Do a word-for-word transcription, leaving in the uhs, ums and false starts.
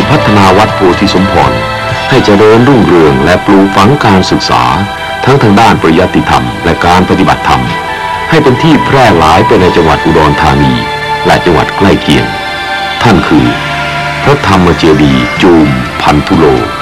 พัฒนาวัดโพธิสมพรให้เจริญรุ่งเรืองและปลูกฝังการศึกษาทั้งทางด้านปริยัติธรรมและการปฏิบัติธรรมให้เป็นที่แพร่หลายไปในจังหวัดอุดรธานีและจังหวัดใกล้เคียงท่านคือพระธรรมเจดีย์จูมพันธุโล